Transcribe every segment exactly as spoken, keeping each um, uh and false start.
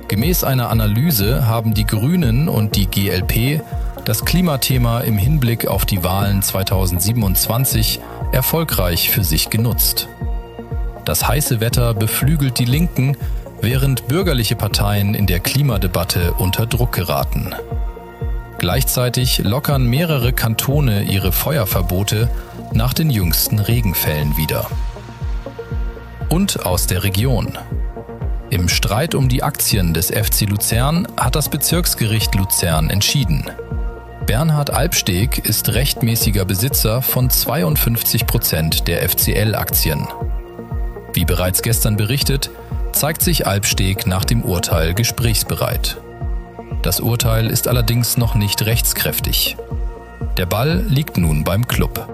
Gemäß einer Analyse haben die Grünen und die G L P das Klimathema im Hinblick auf die Wahlen zweitausendsiebenundzwanzig erfolgreich für sich genutzt. Das heiße Wetter beflügelt die Linken, während bürgerliche Parteien in der Klimadebatte unter Druck geraten. Gleichzeitig lockern mehrere Kantone ihre Feuerverbote nach den jüngsten Regenfällen wieder. Und aus der Region. Im Streit um die Aktien des F C Luzern hat das Bezirksgericht Luzern entschieden. Bernhard Albsteg ist rechtmäßiger Besitzer von zweiundfünfzig Prozent der F C L-Aktien. Wie bereits gestern berichtet, zeigt sich Albsteg nach dem Urteil gesprächsbereit. Das Urteil ist allerdings noch nicht rechtskräftig. Der Ball liegt nun beim Club.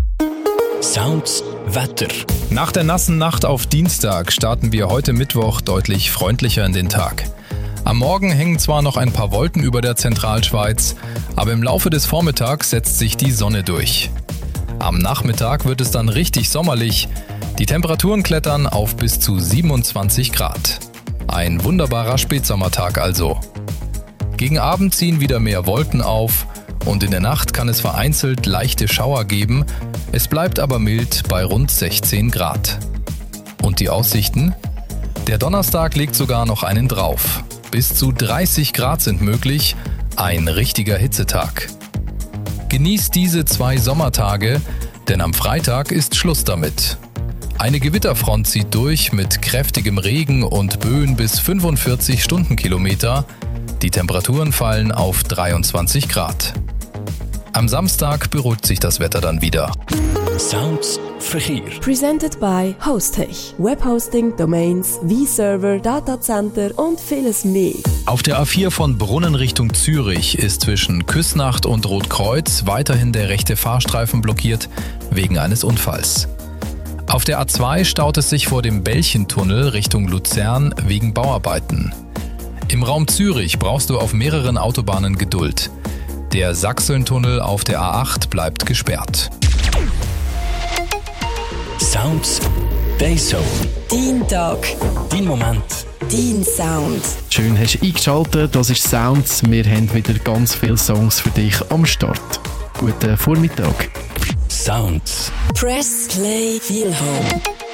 Sounds Wetter. Nach der nassen Nacht auf Dienstag starten wir heute Mittwoch deutlich freundlicher in den Tag. Am Morgen hängen zwar noch ein paar Wolken über der Zentralschweiz, aber im Laufe des Vormittags setzt sich die Sonne durch. Am Nachmittag wird es dann richtig sommerlich. Die Temperaturen klettern auf bis zu siebenundzwanzig Grad. Ein wunderbarer Spätsommertag also. Gegen Abend ziehen wieder mehr Wolken auf und in der Nacht kann es vereinzelt leichte Schauer geben. Es bleibt aber mild bei rund sechzehn Grad. Und die Aussichten? Der Donnerstag legt sogar noch einen drauf. Bis zu dreißig Grad sind möglich, ein richtiger Hitzetag. Genießt diese zwei Sommertage, denn am Freitag ist Schluss damit. Eine Gewitterfront zieht durch mit kräftigem Regen und Böen bis fünfundvierzig Stundenkilometer. Die Temperaturen fallen auf dreiundzwanzig Grad. Am Samstag beruhigt sich das Wetter dann wieder. Sounds Verkehr. Presented by Hostech. Webhosting, Domains, V-Server, Datacenter und vieles mehr. Auf der A vier von Brunnen Richtung Zürich ist zwischen Küsnacht und Rotkreuz weiterhin der rechte Fahrstreifen blockiert wegen eines Unfalls. Auf der A zwei staut es sich vor dem Belchentunnel Richtung Luzern wegen Bauarbeiten. Im Raum Zürich brauchst du auf mehreren Autobahnen Geduld. Der Sachsentunnel auf der A acht bleibt gesperrt. Sounds Dayzone. Dein Tag. Dein Moment. Dein Sound. Schön hast du eingeschaltet, das ist Sounds. Wir haben wieder ganz viele Songs für dich am Start. Guten Vormittag. Sounds. Press Play Feel Home.